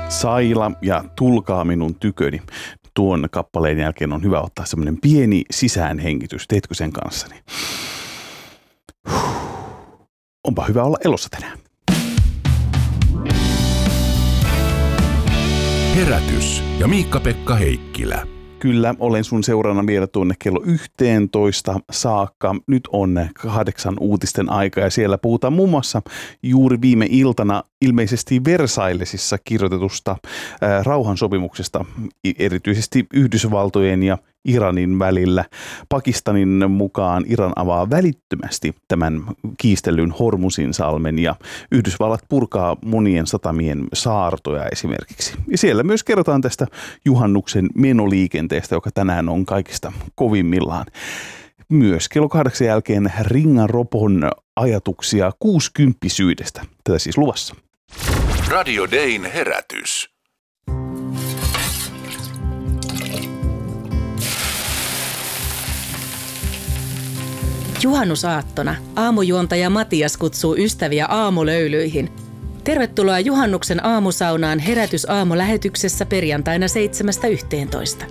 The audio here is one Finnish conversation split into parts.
Saila ja Tulkaa minun tyköni. Tuon kappaleen jälkeen on hyvä ottaa semmoinen pieni sisäänhengitys. Teetkö sen kanssani? Onpa hyvä olla elossa tänään. Herätys ja Miikka-Pekka Heikkilä. Kyllä, olen sun seurana vielä tuonne kello 11 saakka. Nyt on 8 uutisten aika ja siellä puhutaan muun muassa juuri viime iltana ilmeisesti Versaillesissa kirjoitetusta rauhansopimuksesta, erityisesti Yhdysvaltojen ja Iranin välillä. Pakistanin mukaan Iran avaa välittömästi tämän kiistellyn Hormuzinsalmen ja Yhdysvallat purkaa monien satamien saartoja esimerkiksi. Ja siellä myös kerrotaan tästä juhannuksen menoliikenteestä, joka tänään on kaikista kovimmillaan. Myös kello 8 jälkeen Ringan Ropon ajatuksia 60-syydestä. Tätä siis luvassa. Radio Dayn herätys. Juhannusaattona aamujuontaja Matias kutsuu ystäviä aamulöylyihin. Tervetuloa juhannuksen aamusaunaan Herätys-aamulähetyksessä perjantaina 7.11.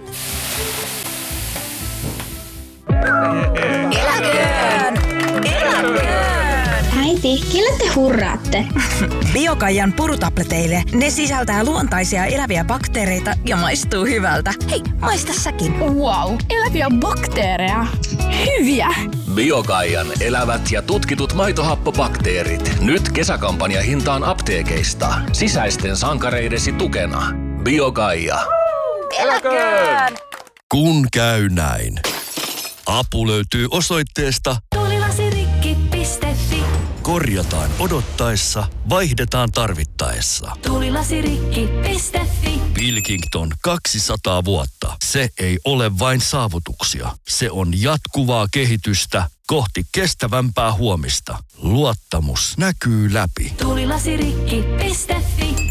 Eläköön! Eläköön! Äiti, kelle te hurraatte? Biokaijan purutableteille. Ne sisältää luontaisia eläviä bakteereita ja maistuu hyvältä. Hei, maista säkin. Wow, eläviä bakteereja. Hyviä! Biokaijan elävät ja tutkitut maitohappobakteerit. Nyt kesäkampanjahintaan apteekeista. Sisäisten sankareidesi tukena. Biokaija. Eläköön! Kun käy näin. Apu löytyy osoitteesta tulilasirikki.fi. Korjataan odottaessa, vaihdetaan tarvittaessa. Tulilasirikki.fi. Pilkington 200 vuotta. Se ei ole vain saavutuksia. Se on jatkuvaa kehitystä kohti kestävämpää huomista. Luottamus näkyy läpi. Tulilasirikki.fi.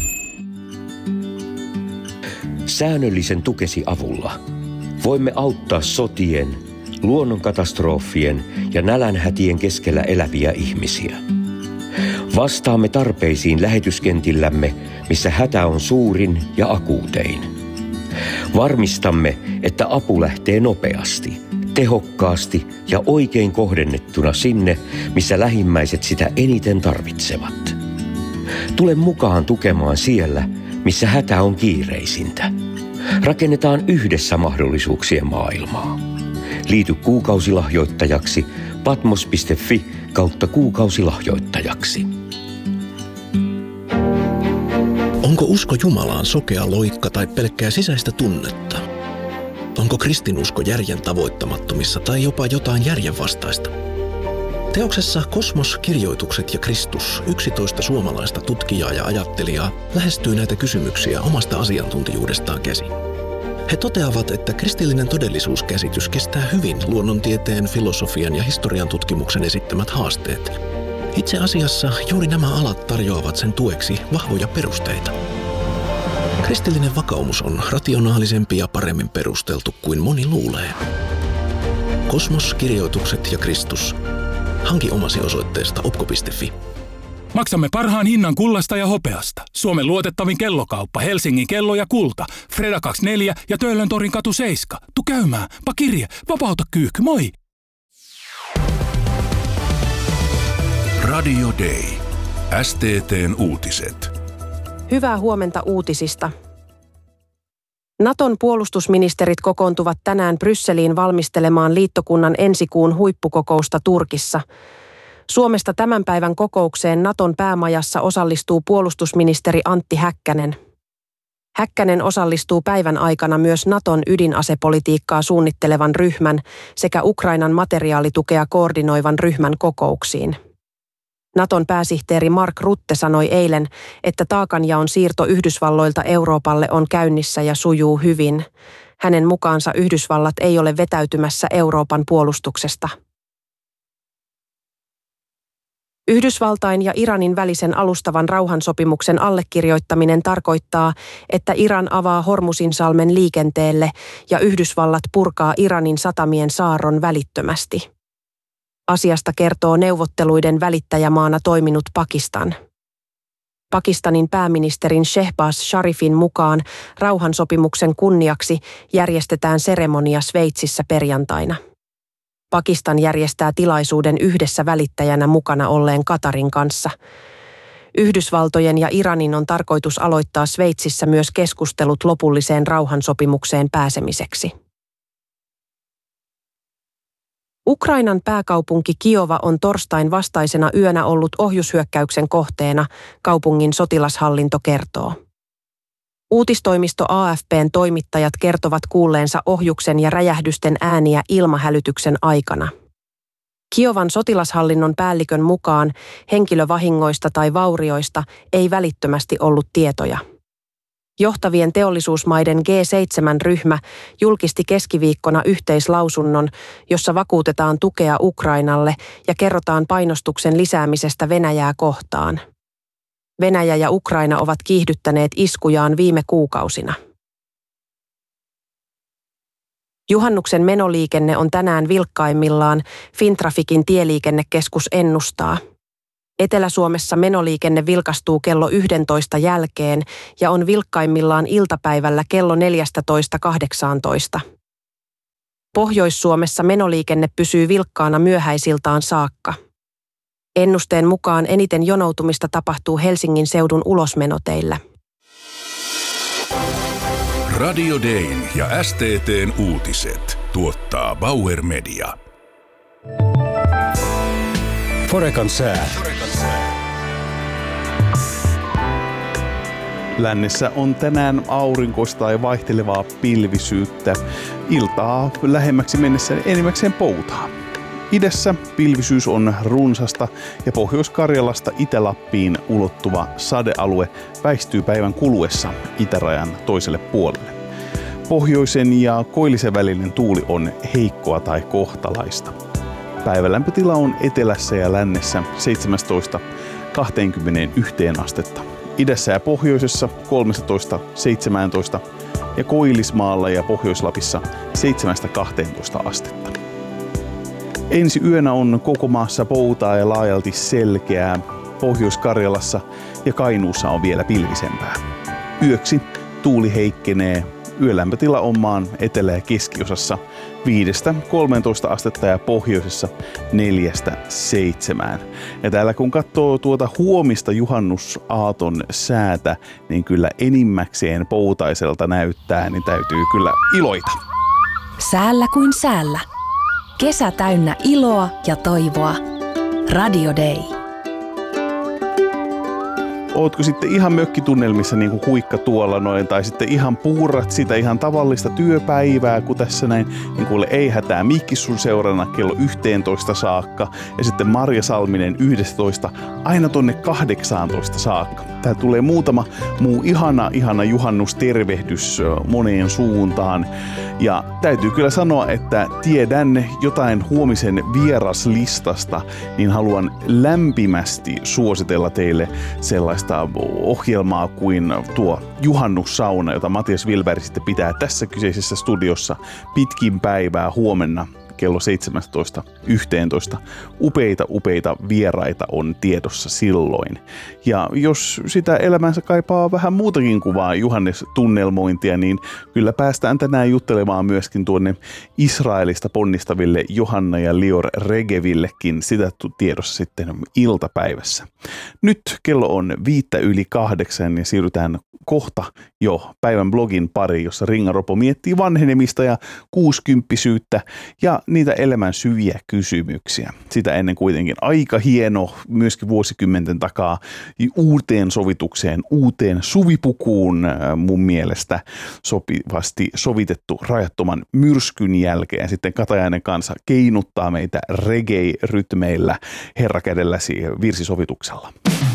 Säännöllisen tukesi avulla voimme auttaa sotien, luonnonkatastrofien ja nälänhätien keskellä eläviä ihmisiä. Vastaamme tarpeisiin lähetyskentillämme, missä hätä on suurin ja akuutein. Varmistamme, että apu lähtee nopeasti, tehokkaasti ja oikein kohdennettuna sinne, missä lähimmäiset sitä eniten tarvitsevat. Tule mukaan tukemaan siellä, missä hätä on kiireisintä. Rakennetaan yhdessä mahdollisuuksien maailmaa. Liity kuukausilahjoittajaksi patmos.fi/kuukausilahjoittajaksi. Onko usko Jumalaan sokea loikka tai pelkkää sisäistä tunnetta? Onko kristinusko järjen tavoittamattomissa tai jopa jotain järjenvastaista? Teoksessa Kosmos, kirjoitukset ja Kristus 11 suomalaista tutkijaa ja ajattelijaa lähestyy näitä kysymyksiä omasta asiantuntijuudestaan käsin. He toteavat, että kristillinen todellisuuskäsitys kestää hyvin luonnontieteen, filosofian ja historian tutkimuksen esittämät haasteet. Itse asiassa juuri nämä alat tarjoavat sen tueksi vahvoja perusteita. Kristillinen vakaumus on rationaalisempi ja paremmin perusteltu kuin moni luulee. Kosmos, kirjoitukset ja Kristus. Hanki omasi osoitteesta opko.fi. Maksamme parhaan hinnan kullasta ja hopeasta. Suomen luotettavin kellokauppa, Helsingin kello ja kulta. Freda 24 ja Töölön torin katu 7. Tu käymään, pakirje, vapauta kyykky, moi! Radio Day. STT:n uutiset. Hyvää huomenta uutisista. Naton puolustusministerit kokoontuvat tänään Brysseliin valmistelemaan liittokunnan ensi kuun huippukokousta Turkissa. Suomesta tämän päivän kokoukseen Naton päämajassa osallistuu puolustusministeri Antti Häkkänen. Häkkänen osallistuu päivän aikana myös Naton ydinasepolitiikkaa suunnittelevan ryhmän sekä Ukrainan materiaalitukea koordinoivan ryhmän kokouksiin. Naton pääsihteeri Mark Rutte sanoi eilen, että taakanjaon siirto Yhdysvalloilta Euroopalle on käynnissä ja sujuu hyvin. Hänen mukaansa Yhdysvallat ei ole vetäytymässä Euroopan puolustuksesta. Yhdysvaltain ja Iranin välisen alustavan rauhansopimuksen allekirjoittaminen tarkoittaa, että Iran avaa Hormuzinsalmen liikenteelle ja Yhdysvallat purkaa Iranin satamien saarron välittömästi. Asiasta kertoo neuvotteluiden välittäjämaana toiminut Pakistan. Pakistanin pääministerin Shehbaz Sharifin mukaan rauhansopimuksen kunniaksi järjestetään seremonia Sveitsissä perjantaina. Pakistan järjestää tilaisuuden yhdessä välittäjänä mukana olleen Katarin kanssa. Yhdysvaltojen ja Iranin on tarkoitus aloittaa Sveitsissä myös keskustelut lopulliseen rauhansopimukseen pääsemiseksi. Ukrainan pääkaupunki Kiova on torstain vastaisena yönä ollut ohjushyökkäyksen kohteena, kaupungin sotilashallinto kertoo. Uutistoimisto AFP:n toimittajat kertovat kuulleensa ohjuksen ja räjähdysten ääniä ilmahälytyksen aikana. Kiovan sotilashallinnon päällikön mukaan henkilövahingoista tai vaurioista ei välittömästi ollut tietoja. Johtavien teollisuusmaiden G7-ryhmä julkisti keskiviikkona yhteislausunnon, jossa vakuutetaan tukea Ukrainalle ja kerrotaan painostuksen lisäämisestä Venäjää kohtaan. Venäjä ja Ukraina ovat kiihdyttäneet iskujaan viime kuukausina. Juhannuksen menoliikenne on tänään vilkkaimmillaan, Fintraficin tieliikennekeskus ennustaa. Etelä-Suomessa menoliikenne vilkastuu kello 11 jälkeen ja on vilkkaimmillaan iltapäivällä kello 14:18. Pohjois-Suomessa menoliikenne pysyy vilkkaana myöhäisiltaan saakka. Ennusteen mukaan eniten jonoutumista tapahtuu Helsingin seudun ulosmenoteillä. Radio Dayn ja STT:n uutiset tuottaa Bauer Media. Forecan sää. Lännessä on tänään aurinkoista ja vaihtelevaa pilvisyyttä. Iltaa lähemmäksi mennessä enimmäkseen poutaa. Idässä pilvisyys on runsasta ja Pohjois-Karjalasta Itä-Lappiin ulottuva sadealue väistyy päivän kuluessa itärajan toiselle puolelle. Pohjoisen ja koillisen välinen tuuli on heikkoa tai kohtalaista. Päivälämpötila on etelässä ja lännessä 17-21 astetta. Idässä ja pohjoisessa 13-17 ja Koillismaalla ja Pohjois-Lapissa 7-12 astetta. Ensi yönä on koko maassa poutaa ja laajalti selkeää. Pohjois-Karjalassa ja Kainuussa on vielä pilvisempää. Yöksi tuuli heikkenee. Yölämpötila on maan etelä- ja keskiosassa 5-13 astetta ja pohjoisessa 4-7. Ja täällä kun katsoo tuota huomista juhannusaaton säätä, niin kyllä enimmäkseen poutaiselta näyttää, niin täytyy kyllä iloita. Säällä kuin säällä. Kesä täynnä iloa ja toivoa. Radio Day. Ootko sitten ihan mökkitunnelmissa niin kuin huikka tuolla noin, tai sitten ihan puurat sitä ihan tavallista työpäivää, kun tässä näin, niin kuule ei hätää, Mikki sun seurana kello 11 saakka, ja sitten Marja Salminen 11 aina tonne 18 saakka. Täällä tulee muutama muu ihana juhannustervehdys moneen suuntaan, ja täytyy kyllä sanoa, että tiedän jotain huomisen vieraslistasta, niin haluan lämpimästi suositella teille sellaista ohjelmaa kuin tuo juhannussauna, jota Matias Wilberg sitten pitää tässä kyseisessä studiossa pitkin päivää huomenna kello 17:11. Upeita vieraita on tiedossa silloin. Ja jos sitä elämänsä kaipaa vähän muutakin kuvaa juhannestunnelmointia, niin kyllä päästään tänään juttelemaan myöskin tuonne Israelista ponnistaville Johanna ja Lior Regevillekin, sitä tiedossa sitten iltapäivässä. Nyt kello on 7:05 ja siirrytään kohta jo päivän blogin pari, jossa Ringa Ropo miettii vanhenemista ja 60-syyttä ja niitä elämän syviä kysymyksiä. Sitä ennen kuitenkin aika hieno, myöskin vuosikymmenten takaa uuteen sovitukseen, uuteen suvipukuun mun mielestä sopivasti sovitettu Rajattoman myrskyn jälkeen. Sitten Katajainen kanssa keinuttaa meitä reggae-rytmeillä herrakädelläsi virsisovituksella.